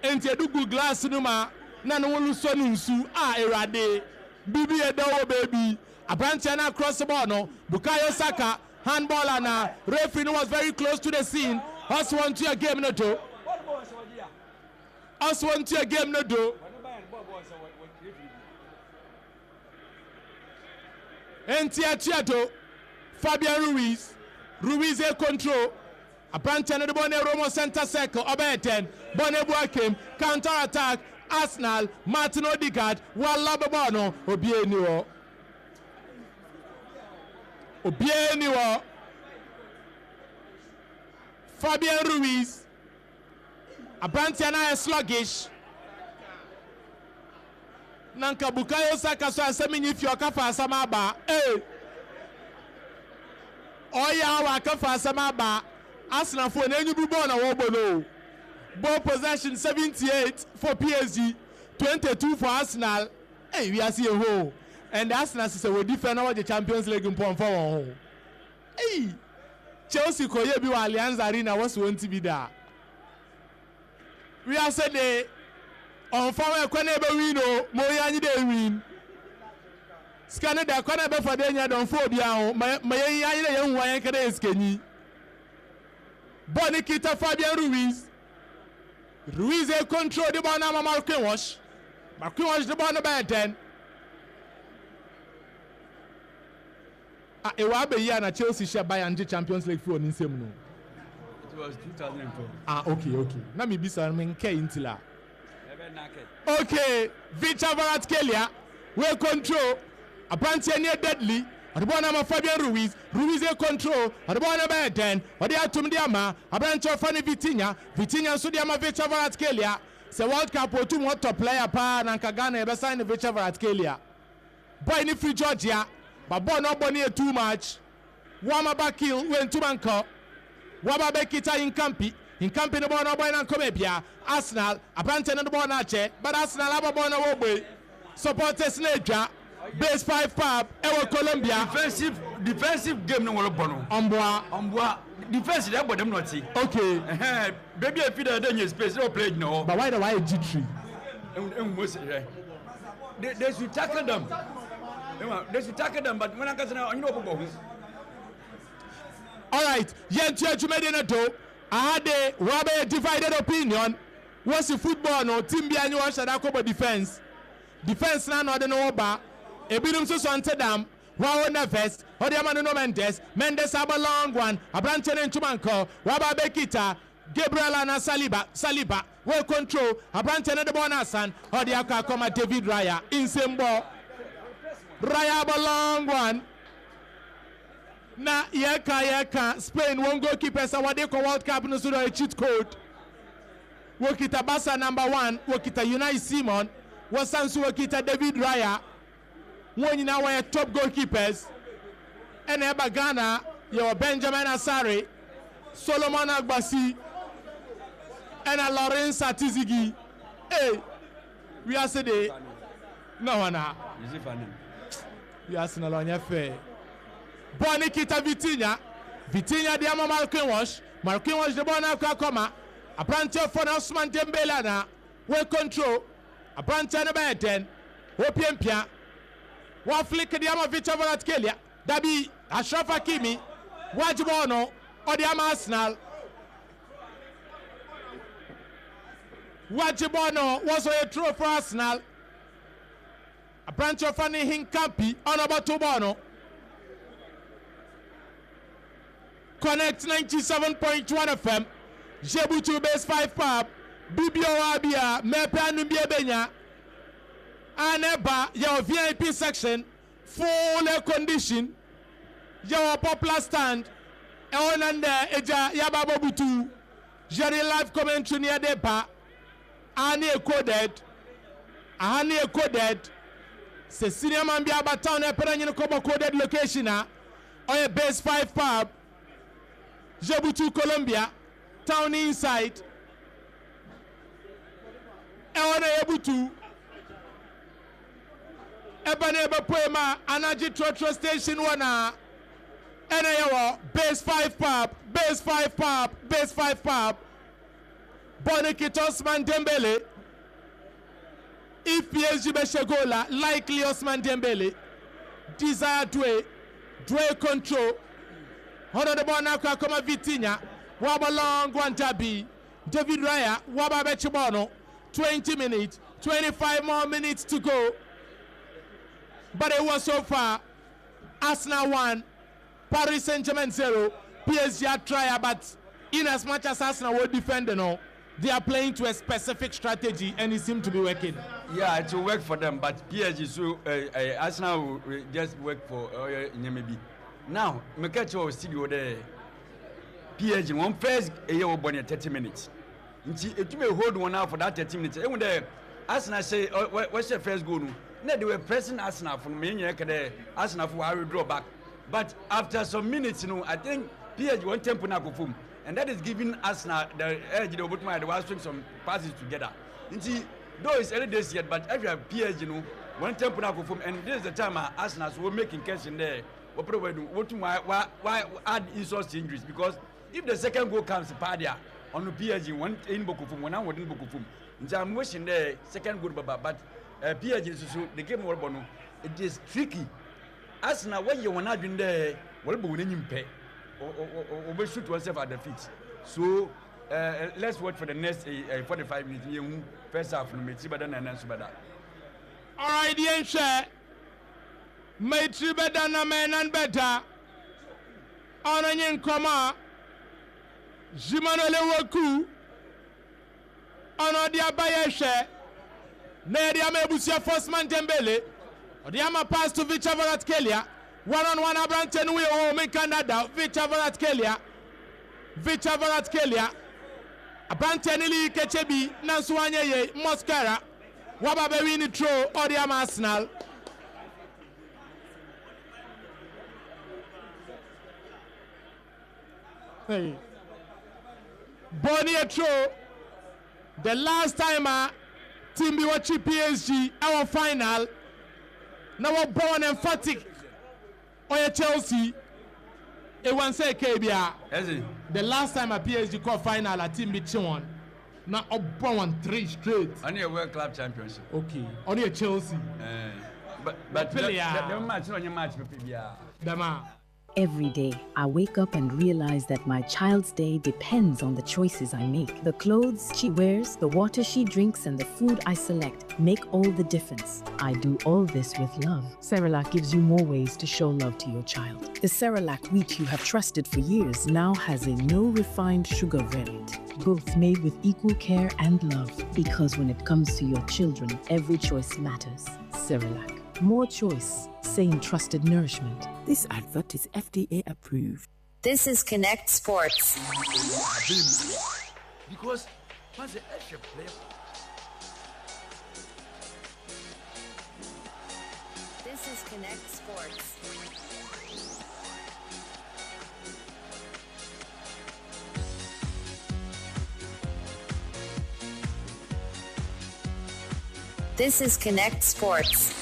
enti edugu glass no ma na no wonu so no nsu erade bibi edawo baby abrantia na cross the ball no Bukayo Saka handballer na referee was very close to the scene. Us want to a game no do. Us want to a game no do. Entiatiato Fabian Ruiz a control. Apparently the ball Romo center circle Oberten Bonebuakim counter attack Arsenal Martin Odegaard Wallababano Obieniwo Fabian Ruiz Apparently na sluggish Nanka Bukayo Saka so asemi if you kafa asama ba oya wa kafa asama ba Arsenal for enyu bi ball na wo bolo ball possession 78 for PSG 22 for Arsenal we are see a hole and Arsenal say we defend over the Champions League in point for one Chelsea koye bi wa Allianz Arena was want to be there we are say the on forward kwana be win o mo yanyi dey win scanner da kwana be for dey nya don for bia ho ma yanyi dey hu yan kada eskenyi Bonikita Fabian Ruiz a control the ball now Marquinhos the ball no by 10 ewa be year na Chelsea share buy and Champions League for in same no it was 2012 okay na me bisa me nke intila okay Victor Kvaratskhelia we control apparently near deadly the ball number Fabian Ruiz a control the ball number 10 odi atum diama abrancho fani Vitinha so diama Victor Kvaratskhelia se World Cup otum what top player pa na Ghana e be sign Victor Kvaratskhelia boy ni free Georgia but boy no boni too much wama bakil when two man ko waba bekita in campi the ball no boy na come bia Arsenal abrancho no ball na che but Arsenal aba ball na wo boy supporters na dwa base 5 pub ewo Colombia defensive game no wolo bono omboa defense dey bodem not see okay baby if there dey space no play no but why G3 they should tackle them but when I can now you know go all right yentia jumede na do I had a rather divided opinion what's the football no team bia nyi wa shada ko defense na no de no ba ebinum so Antedam wa na vest odi amanu no Mendes have a long one abranche ne nchumanko waba bekita Gabriel and Saliba will control abranche ne de bonasan odi akoma David Raya insane ball Raya have a long one na yeka Spain won't goalkeeper sa wade ko World Cup no so a cheat code wokita Barca number 1 wokita Unai Simon wasansu wokita David Raya one now are top goalkeepers and Eba Ghana your Benjamin Asare Solomon Agbasi and a Lawrence Atizigi we are saying no one is it funny we are saying on your fair Bonikita Vitinha diama Marquinhos the ball now koma a branch for Osman Dembele na we control a branch and a 10 Opiempia one flick the ama Victor Kvaratskhelia dabi Ashraf Hakimi wajibono odi ama Arsenal wajibono was a throw for Arsenal a branch of Fanny Hinkampi on about Tobono Connect 97.1 FM Jebutu base 5 pub Bibio Abia Mepe Numbia Benya Aneba your VIP section full air condition your popular stand on and eja yababobutu jerry live commentary near depa ani coded se senior man bi abatown e pere nyine ko coded location a on base 5 pub Jebutu Colombia town inside e on Jebutu Ebaneba Poema Anaji Trotro Station 1 base 5 pub Bonikit Osman Dembele. If PSG Beshegola, likely Osman Dembele, desire Dway control. Hold the ball now, come Vitinha, Waba long Guantabi, David Raya, Waba Bechibono, 20 minutes, 25 more minutes to go. But it was so far, Arsenal 1, Paris Saint-Germain 0, PSG try, but in as much as Arsenal will defend, they are playing to a specific strategy and it seems to be working. Yeah, it will work for them, but PSG, so Arsenal will just work for Nyamabi. Now, Mekacho studio there. PSG, one first a year of 30 minutes. It may hold one out for that 30 minutes. And when the Arsenal say, what's the first goal? No, they were pressing Arsenal from Mania, Arsenal for our draw back. But after some minutes, I think PSG won't tempo now go home. And that is giving Arsenal the edge to put my string some passes together. Though it's early days yet, but every PSG, one tempo now go home. And this is the time Arsenal will making cash in there. Why add insult to injuries? Because if the second goal comes, Padia on the PSG, one in Bokufum, one out in Bokufum. I'm wishing the second goal, but PSG, the game more bono. It is tricky. Arsenal, when you were not in there, well, but when you pay. Or shoot oneself at the feet. So let's wait for the next 45 minutes. First half from Metribadan and Subada. All right, the answer. Metribadan and better. On a young comma. Jimanole Woku. On a diabayeshe. Nadia Mebusia Fosman Dembele. Or the Ama pass to Vichavarat Kelia. One-on-one Abranten we home in Canada. Vichavarat Kelia. Abranten Ili Kechebi. Nanswanye Moscara. Wababewi Nitro. Odiam Arsenal. Hey. Bonnie Tro. The last time Timbi Wachi PSG. Our final. Now we're born emphatic. Oya Chelsea, it won't say KBA. The last time a PSG called final, a team beat one. Now up one 3 straight. Only a World Club Championship. Okay. Only a Chelsea. But the match on your match with PBA. Dama. Every day, I wake up and realize that my child's day depends on the choices I make. The clothes she wears, the water she drinks, and the food I select make all the difference. I do all this with love. Cerelac gives you more ways to show love to your child. The Cerelac wheat you have trusted for years now has a no refined sugar variant, both made with equal care and love. Because when it comes to your children, every choice matters. Cerelac. More choice, same trusted nourishment. This advert is FDA approved. This is Connect Sports. Because once the extra player. This is Connect Sports. This is Connect Sports.